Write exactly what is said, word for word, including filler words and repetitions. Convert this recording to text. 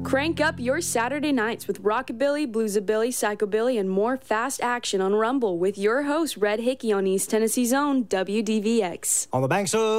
Crank up your Saturday nights with rockabilly, bluesabilly, psychobilly, and more fast action on Rumble with your host, Red Hickey on East Tennessee's own W D V X. On the banks of